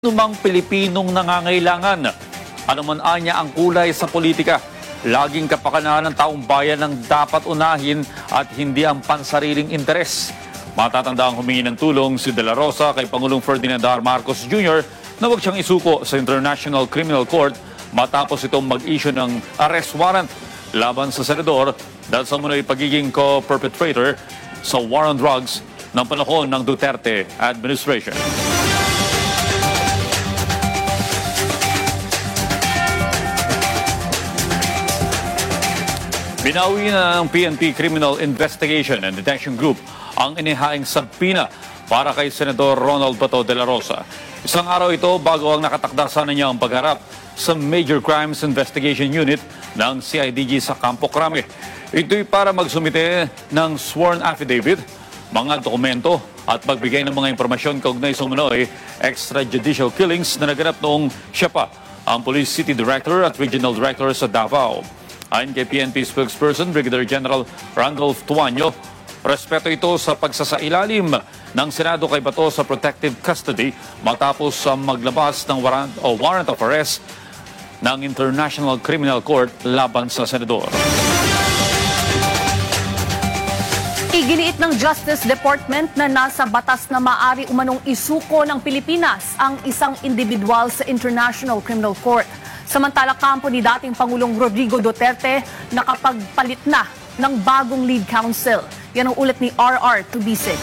Anumang Pilipinong nangangailangan, anuman anya ang kulay sa politika, laging kapakanan ng taong bayan ang dapat unahin at hindi ang pansariling interes. Matatanda ang humingi ng tulong si De La Rosa kay Pangulong Ferdinand R. Marcos Jr. na huwag siyang isuko sa International Criminal Court matapos itong mag-issue ng arrest warrant laban sa senador dahil sa muna'y pagiging co-perpetrator sa war on drugs ng panahon ng Duterte administration. Binawi na ng PNP Criminal Investigation and Detection Group ang inihaing sabpina para kay Senador Ronald Bato de la Rosa. Isang araw ito bago ang nakatakda sana niya ang pagharap sa Major Crimes Investigation Unit ng CIDG sa Campo Crame. Ito'y para magsumite ng sworn affidavit, mga dokumento at magbigay ng mga impormasyon kaugnay sa umano'y extrajudicial killings na naganap noong siya pa ang Police City Director at Regional Director sa Davao. Ayon kay PNP spokesperson Brigadier General Randolph Tuanyo, respeto ito sa pagsasailalim ng Senado kay Bato sa protective custody matapos maglabas ng warrant of arrest ng International Criminal Court laban sa senador. Iginiit ng Justice Department na nasa batas na maaari umanong isuko ng Pilipinas ang isang individual sa International Criminal Court. Samantala, kampo ni dating Pangulong Rodrigo Duterte nakapagpalit na ng bagong lead counsel. Yan ang ulat ni RR Tubise.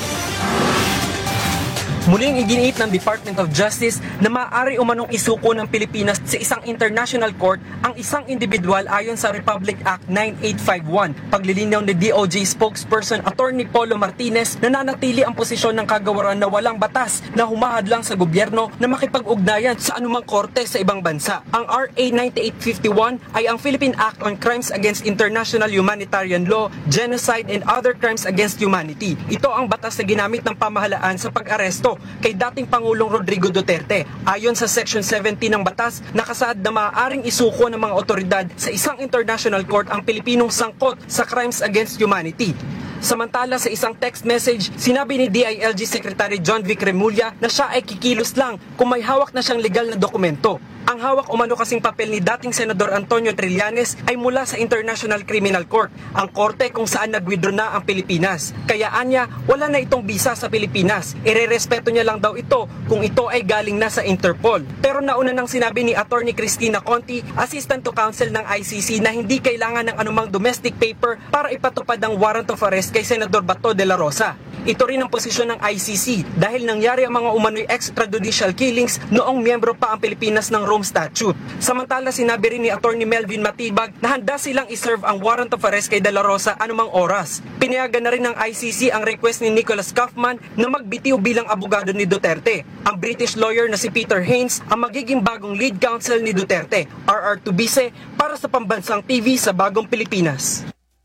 Muling iginiit ng Department of Justice na maaari umanong isuko ng Pilipinas sa isang international court ang isang individual ayon sa Republic Act 9851. Paglilinaw ni DOJ spokesperson Attorney Polo Martinez na nanatili ang posisyon ng kagawaran na walang batas na humahadlang sa gobyerno na makipag-ugnayan sa anumang korte sa ibang bansa. Ang RA 9851 ay ang Philippine Act on Crimes Against International Humanitarian Law, Genocide and Other Crimes Against Humanity. Ito ang batas na ginamit ng pamahalaan sa pag-aresto kay dating Pangulong Rodrigo Duterte. Ayon sa Section 17 ng batas, nakasaad na maaaring isuko ng mga otoridad sa isang international court ang Pilipinong sangkot sa crimes against humanity. Samantala, sa isang text message, sinabi ni DILG Secretary John Vic Remulla na siya ay kikilos lang kung may hawak na siyang legal na dokumento. Ang hawak umano kasing papel ni dating Senador Antonio Trillanes ay mula sa International Criminal Court, ang korte kung saan nag-withdraw na ang Pilipinas. Kaya anya, wala na itong bisa sa Pilipinas. Irerespeto niya lang daw ito kung ito ay galing na sa Interpol. Pero nauna nang sinabi ni Attorney Cristina Conti, Assistant to Counsel ng ICC, na hindi kailangan ng anumang domestic paper para ipatupad ang warrant of arrest kay Senador Bato de la Rosa. Ito rin ang posisyon ng ICC dahil nangyari ang mga umano'y extrajudicial killings noong miyembro pa ang Pilipinas ng Rome Statute. Samantala, sinabi rin ni Attorney Melvin Matibag na handa silang iserve ang warrant of arrest kay De La Rosa anumang oras. Pinayagan na rin ng ICC ang request ni Nicholas Kaufman na magbitiw bilang abogado ni Duterte. Ang British lawyer na si Peter Haines ang magiging bagong lead counsel ni Duterte. RR Tubise para sa Pambansang TV sa Bagong Pilipinas.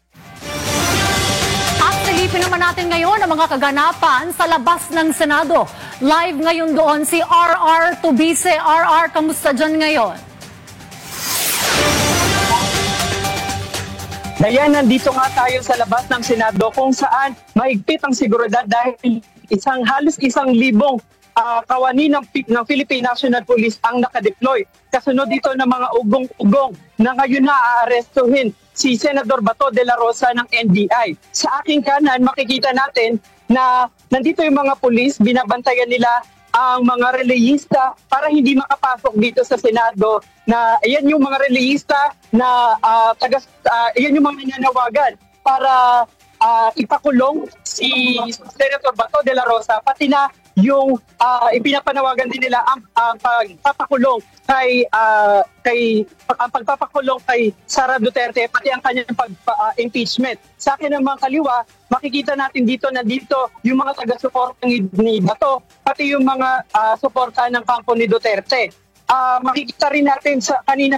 Silipin naman natin ngayon ang mga kaganapan sa labas ng Senado. Live ngayon doon si RR Tubise. RR, kamusta dyan ngayon? Dayan, nandito nga tayo sa labas ng Senado kung saan mahigpit ang seguridad dahil halos 1,000 kawani ng Philippine National Police ang nakadeploy. Kasunod dito ng mga ugong-ugong na ngayon na aarestuhin si Senador Bato de la Rosa ng NBI. Sa aking kanan, makikita natin na nandito yung mga pulis, binabantayan nila ang mga releyista para hindi makapasok dito sa Senado. Na ayan yung mga releyista na ayan yung mga nananawagan para ipakulong si Senator Bato de la Rosa, pati na yung ipinapanawagan din nila ang pagpapakulong kay Sara Duterte, pati ang kanyang impeachment. Sa akin naman kaliwa, makikita natin dito yung mga taga-suporta ni Bato, pati yung mga suporta ng kampo ni Duterte. Makikita rin natin sa kanina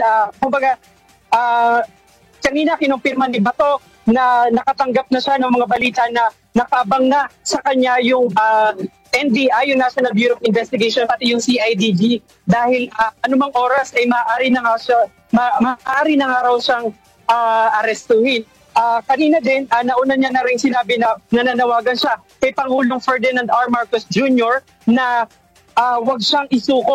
kanina kinumpirma ni Bato na nakatanggap na siya ng mga balita na nakabang na sa kanya yung NBI, yung National Bureau of Investigation, pati yung CIDG, dahil anumang oras ay maaari na nga raw siyang arestuhin. Kanina din, nauna niya na rin sinabi na nananawagan siya kay Pangulong Ferdinand R. Marcos Jr. na wag siyang isuko